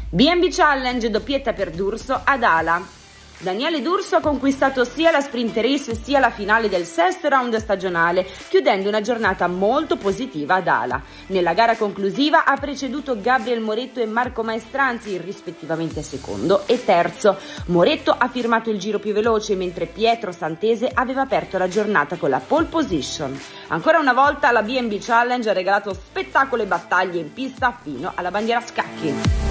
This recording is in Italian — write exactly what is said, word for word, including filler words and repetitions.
B and B Challenge doppietta per D'Urso ad Ala. Daniele D'Urso ha conquistato sia la sprint race sia la finale del sesto round stagionale, chiudendo una giornata molto positiva ad Ala. Nella gara conclusiva ha preceduto Gabriel Moretto e Marco Maestranzi, rispettivamente secondo e terzo. Moretto ha firmato il giro più veloce, mentre Pietro Santese aveva aperto la giornata con la pole position. Ancora una volta la B and B Challenge ha regalato spettacolo e battaglie in pista fino alla bandiera a scacchi.